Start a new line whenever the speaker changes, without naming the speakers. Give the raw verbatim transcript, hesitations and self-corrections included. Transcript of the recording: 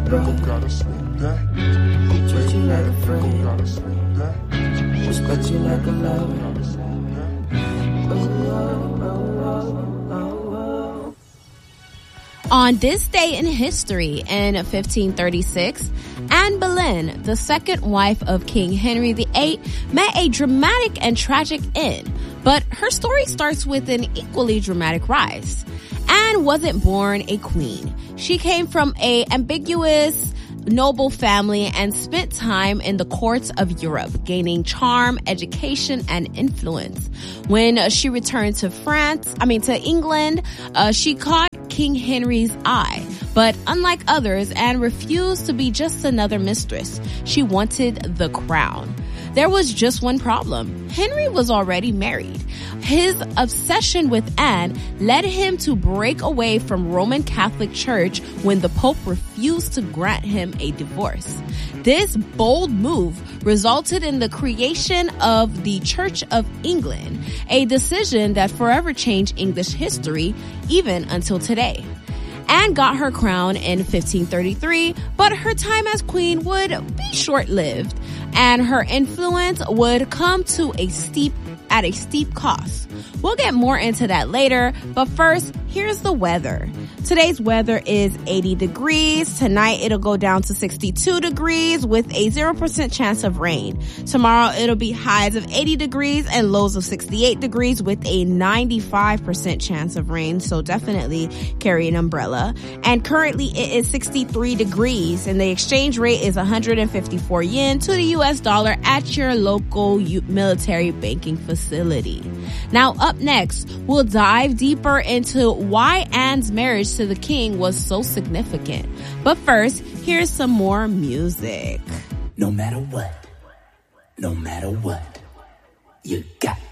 brother. Gotta sweep that. Treat you like a friend. Gotta sweep that. Respect you like a lover. Gotta sweep that. Oh, oh, oh, oh, oh.
On this day in history, in fifteen thirty-six, Anne Boleyn, the second wife of King Henry the Eighth, met a dramatic and tragic end. But her story starts with an equally dramatic rise. Anne wasn't born a queen. She came from a ambiguous, noble family and spent time in the courts of Europe, gaining charm, education, and influence. When she returned to France, I mean to England, uh, she caught King Henry's eye. But unlike others, Anne refused to be just another mistress. She wanted the crown. There was just one problem. Henry was already married. His obsession with Anne led him to break away from Roman Catholic Church when the Pope refused to grant him a divorce. This bold move resulted in the creation of the Church of England, a decision that forever changed English history, even until today. Anne got her crown in fifteen thirty-three, but her time as queen would be short-lived, and her influence would come to a steep at a steep cost. We'll get more into that later, but first, here's the weather. Today's weather is eighty degrees. Tonight, it'll go down to sixty-two degrees with a zero percent chance of rain. Tomorrow, it'll be highs of eighty degrees and lows of sixty-eight degrees with a ninety-five percent chance of rain, so definitely carry an umbrella. And currently, it is sixty-three degrees, and the exchange rate is one hundred fifty-four yen to the U S dollar at your local U- military banking facility. Now, up next, we'll dive deeper into why Anne's marriage to the king was so significant. But first, here's some more music.
No matter what, no matter what, you got